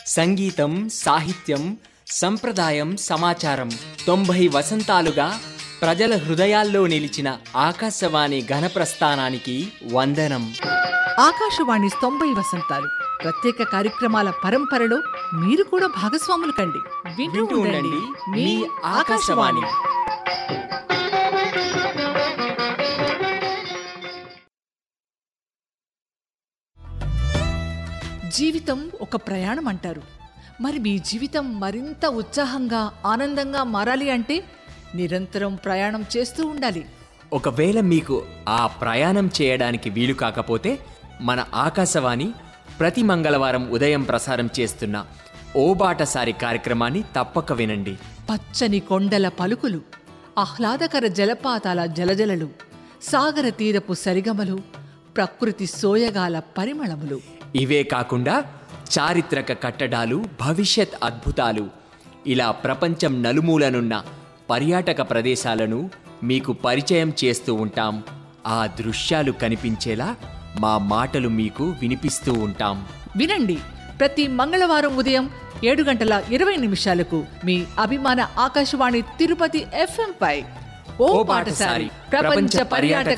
సంగీతం, సాహిత్యం, సంప్రదాయం, సమాచారం 90 వసంతాలుగా ప్రజల హృదయాల్లో నిలిచిన ఆకాశవాణి ఘనప్రస్థానానికి వందనం. ఆకాశవాణి 90 వసంతాలు ప్రత్యేక కార్యక్రమాల పరంపరలో మీరు కూడా భాగస్వాములు కండి. వింటూ ఉండండి మీ ఆకాశవాణి. జీవితం ఒక ప్రయాణం అంటారు. మరి మీ జీవితం మరింత ఉత్సాహంగా, ఆనందంగా మారాలి అంటే నిరంతరం ప్రయాణం చేస్తూ ఉండాలి. ఒకవేళ మీకు ఆ ప్రయాణం చేయడానికి వీలు కాకపోతే మన ఆకాశవాణి ప్రతి మంగళవారం ఉదయం ప్రసారం చేస్తున్న ఓ బాటసారి కార్యక్రమాన్ని తప్పక వినండి. పచ్చని కొండల పలుకులు, ఆహ్లాదకర జలపాతాల జలజలలు, సాగర తీరపు సరిగమలు, ప్రకృతి సోయగాల పరిమళములు. ఇవే కాకుండా చారిత్రక కట్టడాలు, భవిష్యత్ అద్భుతాలు, ఇలా ప్రపంచం నలుమూలనున్న పర్యాటక ప్రదేశాలను మీకు పరిచయం చేస్తూ ఉంటాం. ఆ దృశ్యాలు కనిపించేలా మా మాటలు మీకు వినిపిస్తూ ఉంటాం. వినండి, ప్రతి మంగళవారం ఉదయం 7:20 మీ అభిమాన ఆకాశవాణి తిరుపతి FM పై ఓ పాటసారి ప్రపంచ పర్యాటక